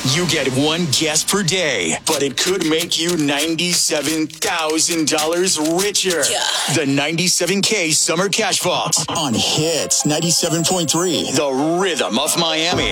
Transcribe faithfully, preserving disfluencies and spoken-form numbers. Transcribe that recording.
You get one guess per day, but it could make you ninety-seven thousand dollars richer. Yeah. The ninety-seven K Summer Cash Vault on Hits ninety-seven point three, the rhythm of Miami.